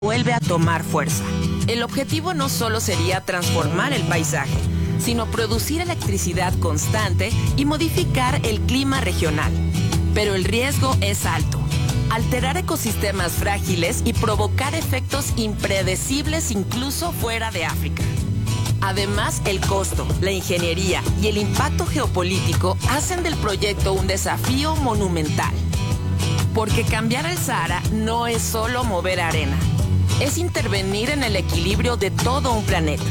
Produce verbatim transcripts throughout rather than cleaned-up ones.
vuelve a tomar fuerza. El objetivo no solo sería transformar el paisaje, sino producir electricidad constante y modificar el clima regional. Pero el riesgo es alto. Alterar ecosistemas frágiles y provocar efectos impredecibles incluso fuera de África. Además, el costo, la ingeniería y el impacto geopolítico hacen del proyecto un desafío monumental. Porque cambiar el Sahara no es solo mover arena, es intervenir en el equilibrio de todo un planeta.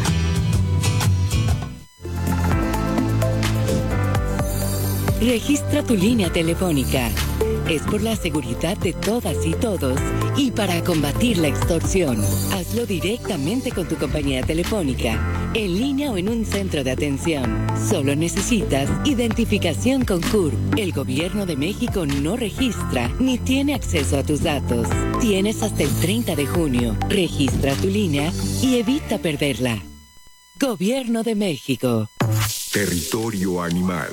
Registra tu línea telefónica. Es por la seguridad de todas y todos y para combatir la extorsión. Hazlo directamente con tu compañía telefónica, en línea o en un centro de atención. Solo necesitas identificación con C U R P. El Gobierno de México no registra ni tiene acceso a tus datos. Tienes hasta el treinta de junio. Registra tu línea y evita perderla. Gobierno de México. Territorio animal.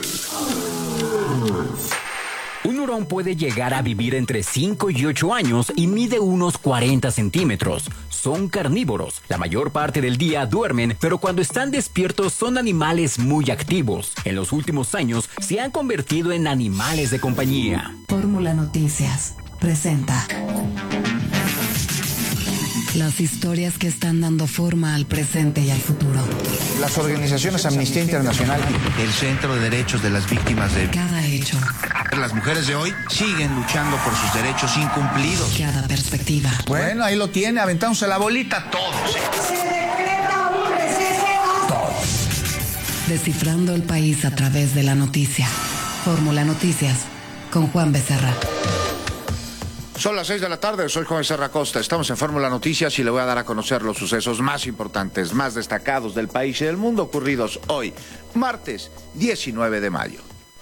Un hurón puede llegar a vivir entre cinco y ocho años y mide unos cuarenta centímetros. Son carnívoros. La mayor parte del día duermen, pero cuando están despiertos son animales muy activos. En los últimos años se han convertido en animales de compañía. Fórmula Noticias presenta las historias que están dando forma al presente y al futuro. Las organizaciones Amnistía Internacional, el Centro de Derechos de las Víctimas de... Cada hecho. Las mujeres de hoy siguen luchando por sus derechos incumplidos. Cada perspectiva. Bueno, ahí lo tiene, aventándose la bolita todos. Se decreta un receso. Todos. Descifrando el país a través de la noticia. Fórmula Noticias con Juan Becerra. Son las seis de la tarde, soy Juan Becerra Costa, estamos en Fórmula Noticias y le voy a dar a conocer los sucesos más importantes, más destacados del país y del mundo ocurridos hoy, martes diecinueve de mayo.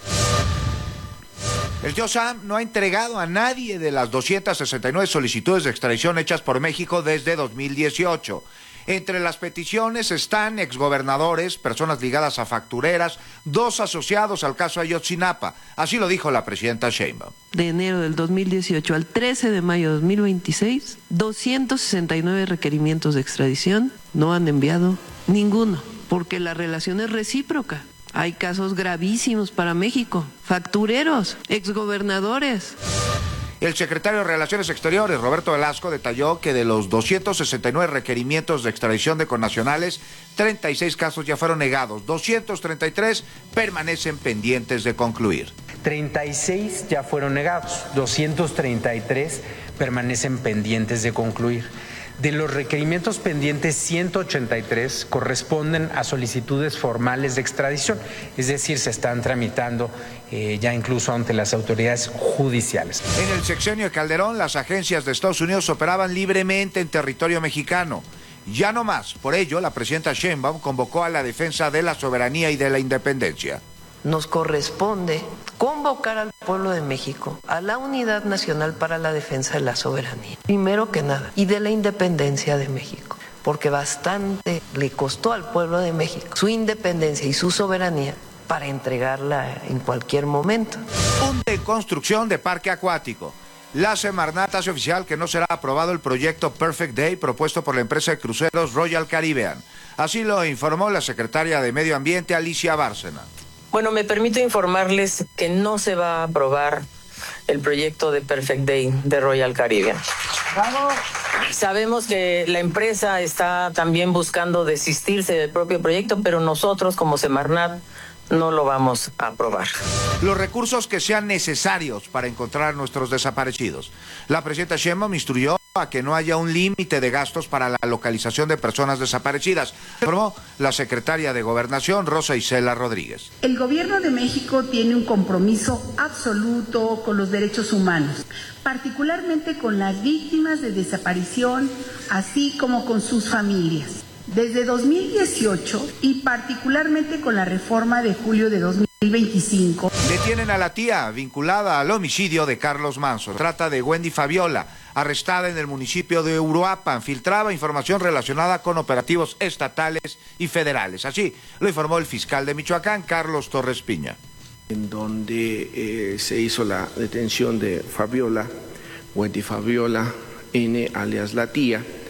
El tío Sam no ha entregado a nadie de las doscientas sesenta y nueve solicitudes de extradición hechas por México desde dos mil dieciocho. Entre las peticiones están exgobernadores, personas ligadas a factureras, dos asociados al caso Ayotzinapa. Así lo dijo la presidenta Sheinbaum. De enero del dos mil dieciocho al trece de mayo de dos mil veintiséis, doscientos sesenta y nueve requerimientos de extradición, no han enviado ninguno, porque la relación es recíproca. Hay casos gravísimos para México, factureros, exgobernadores. El secretario de Relaciones Exteriores, Roberto Velasco, detalló que de los doscientos sesenta y nueve requerimientos de extradición de connacionales, treinta y seis casos ya fueron negados, doscientos treinta y tres permanecen pendientes de concluir. treinta y seis ya fueron negados, doscientos treinta y tres permanecen pendientes de concluir. De los requerimientos pendientes, ciento ochenta y tres corresponden a solicitudes formales de extradición, es decir, se están tramitando eh, ya incluso ante las autoridades judiciales. En el sexenio de Calderón, las agencias de Estados Unidos operaban libremente en territorio mexicano. Ya no más, por ello, la presidenta Sheinbaum convocó a la defensa de la soberanía y de la independencia. Nos corresponde convocar al pueblo de México a la unidad nacional para la defensa de la soberanía, primero que nada, y de la independencia de México, porque bastante le costó al pueblo de México su independencia y su soberanía para entregarla en cualquier momento. Un de construcción de parque acuático. La Semarnat hace oficial que no será aprobado el proyecto Perfect Day propuesto por la empresa de cruceros Royal Caribbean. Así lo informó la secretaria de Medio Ambiente, Alicia Bárcena. Bueno, me permito informarles que no se va a aprobar el proyecto de Perfect Day de Royal Caribbean. ¡Bravo! Sabemos que la empresa está también buscando desistirse del propio proyecto, pero nosotros como Semarnat no lo vamos a aprobar. Los recursos que sean necesarios para encontrar a nuestros desaparecidos. La presidenta Sheinbaum instruyó a que no haya un límite de gastos para la localización de personas desaparecidas, informó la secretaria de Gobernación, Rosa Isela Rodríguez. El Gobierno de México tiene un compromiso absoluto con los derechos humanos, particularmente con las víctimas de desaparición, así como con sus familias. Desde dos mil dieciocho y particularmente con la reforma de julio de dos mil veinticinco. Detienen a la tía vinculada al homicidio de Carlos Manso. Trata de Wendy Fabiola, arrestada en el municipio de Uruapan. Filtraba información relacionada con operativos estatales y federales. Así lo informó el fiscal de Michoacán, Carlos Torres Piña. En donde eh, se hizo la detención de Fabiola, Wendy Fabiola N, alias La Tía,